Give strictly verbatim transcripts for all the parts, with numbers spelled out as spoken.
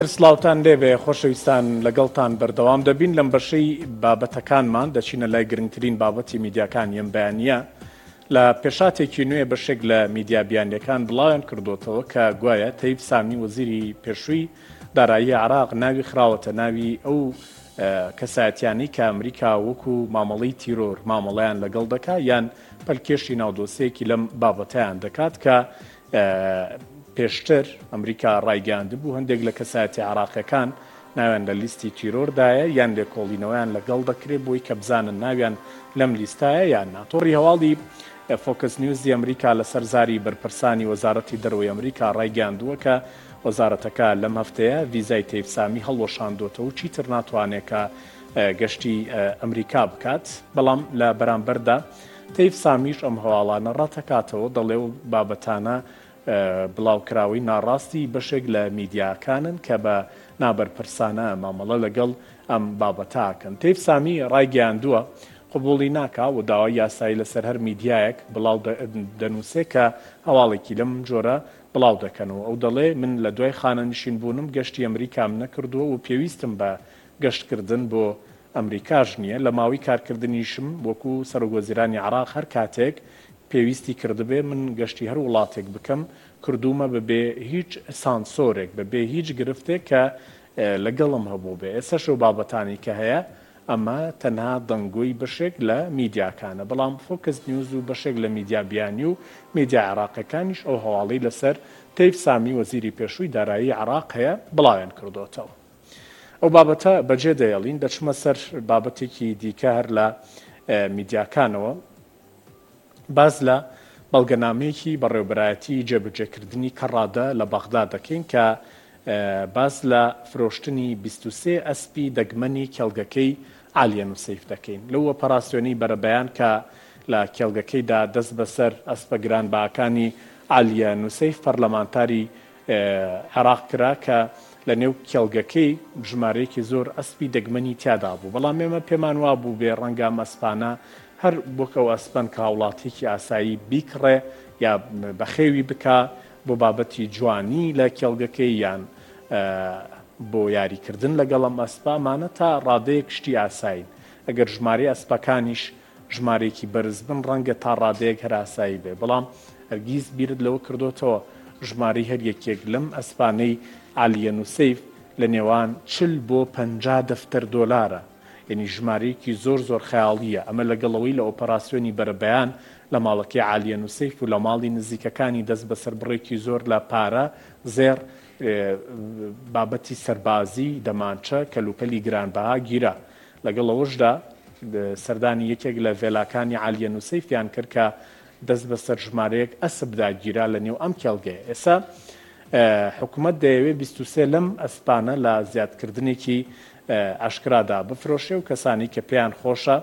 سلااوان لێبێ خۆشەویستان لەگەڵتان بەردەوام دەبین لەم بەشەی بابەتەکانمان دەچینە لای گرنگترین بابەتی میدیاکان یم بەیانیە لە پێشاتێکی نوێ بەشێک لە میدیا بیانیەکان بڵاویان کردوتەوە کە گوایە تەیب سامی وەزیری پێشووی دارایی عراق ناوی خراوەتە ناوی ئەو کەسایەتیانی کە ئەمریکا وەکو مامەڵەی تیرۆر مامەڵەیان لەگەڵ دەکا یان پەلکێشی ناودۆسەیەکی لەم بابەتەیان دەکات کە پێشتر ئەمریکا ڕایگەاند بوو هەندێک لە کەسایەتی عراقیەکان ناویان لە لیستی تیرۆردایە یان لێکۆڵینەوەیان لەگەڵ دەکرێت بۆی کە بزانن ناویان لەم لیستایە یان ناتۆڕی هەواڵی فۆکس نیوزی ئەمریکا لەسەر زاری بەرپرسانی وەزارەتی دەرەوەی ئەمریکا ڕایگەاندووە کە وەزارەتەکە لەم هەفتەیە ویزای تەیب سامی هەڵوەشاندوتەوە و چیتر ناتوانێت کە گەشتی ئەمریکا بکات بەڵام لە بەرامبەردا تەیب سامیش ئەم هەواڵانە ڕاتەکاتەوە دەڵێ و بابەتانە بڵاوکراوی ناڕاستی بەشێک لە میدیاکانن کە بە نابەرپرسانە مامەڵە لەگەڵ ئەم بابەتاکەن. تەیب سامی ڕایگەاندووە قبوڵی ناکا و داوای یاسایی لەسەر هەر میدیایەک بڵاو دەنووسێ کە هەواڵێکی لەم جۆرە بڵاو دەکەنەوە. ئەو دەڵێ من لە دوای خانە نشین بوونم گەشتی ئەمریکام نەکردووە و پێویستم بە گەشتکردن بۆ ئەمریکاش نییە لە ماوەی کارکردنیشم وەکو سەرۆکوەزیرانی عراق هەر کاتێک پێویستی کردبێ من گەشتی هەر وڵاتێک بکەم کردومە بەبێ هیچ سانسۆرێک بەبێ هیچ گرفتێک کە لەگەڵم هەبوو بێ. ئێستا شەو بابەتانی کە هەیە ئەمە تەنها دەنگۆی بەشێک لە میدیاکانە بەڵام فۆکس نیوز و بەشێک لە میدیا بیانی و میدیا عراقیەکانیش ئەو هەواڵی لەسەر تەیب سامی وەزیری پێشووی دارایی عراق هەیە بڵاویان کردوتەوە. ئەو بابەتە بەجێ دەیەڵین دەچمە سەر بابەتێکی دیکە هەر لە میدیاکانەوە باز لە بەڵگەنامەیەکی بەڕێوەبەرایەتی جێبەجێکردنی کەڕادە لە بەغدا دەکەین کە باز لە فرۆشتنی بیست و سێ ئەسپی دەگمەنی کێڵگەکەی عالیە نوسەیف دەکەین لەو ئۆپەراسیۆنی بەرەبەیان کە لە کێڵگەکەیدا دەست بەسەر ئەسپە گرانبەکانی عالیە نوسەیف پەرلەمانتاری عێراق کرا کە لە نێو کێڵگەکەی ژمارەیەکی زۆر ئەسپی دەگمەنی تیادا بوو بەڵام ئێمە پێمان وا بوو بێ ڕەنگە ئەسپانە هەر بۆکەوە ئەسپەن کە وڵاتێکی ئاسایی بیکڕێ یا بەخێوی بکە بۆ بابەتی جوانی لە کێڵگەکەی یان بۆ یاریکردن لەگەڵ ئەم ئەسپامانە تا ڕادەیەک شتی ئاساین ئەگەر ژمارەی ئەسپەکانیش ژمارەیەکی بەرز بن ڕەنگە تا ڕادەیەک هەر ئاسایی بێ بەڵام هەرگیز بیرت لەوە کردوتەوە ژمارەی هەر یەکێک لەم ئەسپانەی عالیە نوسەیف لە نێوان چل بۆ پەنجا دەفتەر دۆلارە یعنی ژمارەیەکی زۆر زۆر خەیاڵیە ئەمە لەگەڵەوەی لە ئۆپەراسیۆنی بەرەبەیان لە ماڵەکەی عالیە نوسەیف و لە ماڵی نزیکەکانی دەست بە سەربڕێکی زۆر لە پارە زێر بابەتی سەربازی دەمانچە کەلوپەلی گرانبەها گیرە لەگەڵەوەشدا سەردانی یەکێک لە ڤێلاکانی عالیە نوسەیفیان کرد کە دەست بە سەر ژمارەیەک ئەسبدا گیرا لە نێو ئەم کێڵگەیە. ئێستا حکوومەت دەیەوێت بیست و سێ لەم ئەسپانە لە زیادکردنێکی ئاشکرادا بفرۆشێ و کەسانی کە پێیان خۆشە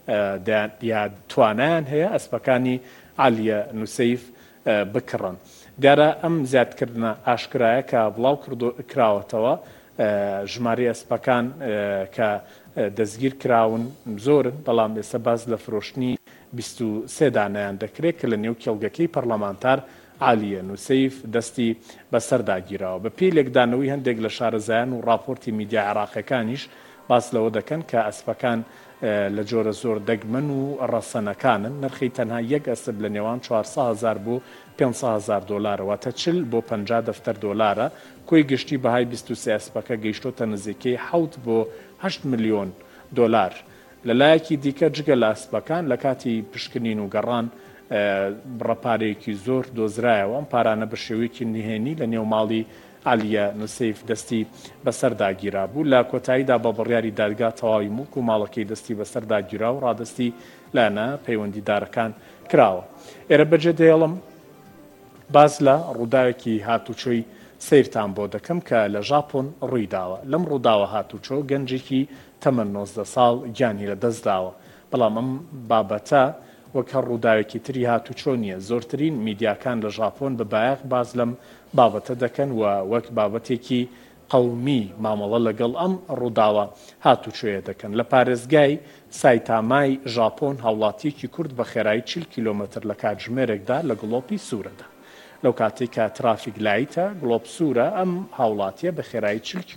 یا توانایان هەیە ئەسپەکانی عالیە نوسەیف بکڕن. دیارە ئەم زیادکردنە ئاشکرایە کە بڵاو کراوەتەوە ژمارەی ئەسپەکان کە دەستگیر کراون زۆرن بەڵام ئێستا باز لە فرۆشتنی بیست و سێ دانایان دەکرێت کە لە نێو کێڵگەکەی پەرلەمانتار عالیە نوسەیف دەستی بەسەرداگیرەوە بە پێی لێکدانەوەی هەندێک لە شارەزایان و راپۆرتی میدیا عێراقیەکانیش باس لەوە دەکەن کە ئەسپەکان لە جۆرە زۆر دەگمەن و ڕەسەنەکانن نرخی تەنها یەک ئەسب لە نێوان چوارسە هەزار بۆ پێنج هەزار دۆلارەوەتە چل بۆ پەنجا دەفتەر دۆلارە کۆی گشتی بەهای بیست و سێ ئەسپەکە گەیشتۆتە نزیکەی حەوت بۆ هەشت ملیۆن دۆلار. لەلایەکی دیکە جگە لە ئەسپەکان لە کاتی پشکنین و گەڕان ڕەپارێکی زۆر دۆزرایەوە ئەم پارانە بە شێوەیەکی نهێنی لە نێو ماڵی عالیە نوسەیف دەستی بەسەرداگیرا بوو لە کۆتاییدا بە بڕیاری دادگا تەواوی موک و ماڵەکەی دەستی بەسەرداگیرا و ڕادستی لانە پەیوەندیدارەکان کراوە. ئێرە بەجێ دێڵم باز لە ڕووداوێکی هاتوچۆی سیرتان بۆ دەکەم کە لە ژاپۆن ڕوویداوە لەم ڕووداوە هاتوچۆ گەنجێکی تەمەن نۆزدە ساڵ گیانی لە دەستداوە بەڵام ئەم بابەتە وەک هەر ڕووداوێکی تری هاتوچۆ نییە زۆرترین میدیاکان لە ژاپۆن بەبایەق باز لەم بابەتە دەکەن و وەک بابەتێکی قەومی مامەڵە لەگەڵ ئەم ڕووداوە هاتوچۆیە دەکەن. لە پارێزگای سایتامای ژاپۆن هاوڵاتیەکی کورد بە خێرایی چل کیلۆمەتر لە کاتژمێرێکدا لە گڵۆپی سوورەدا لەو کاتێک کە ترافیک لایتە گڵۆب سوورە ئەم هاوڵاتیە بە خێرایی چل